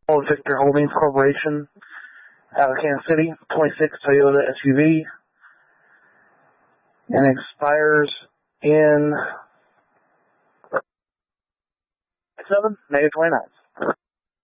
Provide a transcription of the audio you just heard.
Victor Holdings Corporation out of Kansas City, 26 Toyota SUV, and expires in May 29th.